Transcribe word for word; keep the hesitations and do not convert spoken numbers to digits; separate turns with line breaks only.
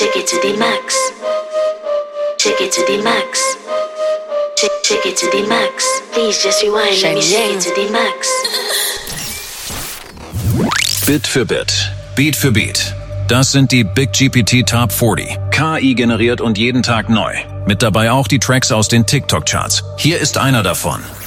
Shake it to the max. Shake it to the max. Shake, shake it to the max. Please just rewind. Let me shake it to the max.
Bit für Bit, Beat für Beat. Das sind die Big G P T Top vierzig. K I generiert und jeden Tag neu. Mit dabei auch die Tracks aus den TikTok-Charts. Hier ist einer davon.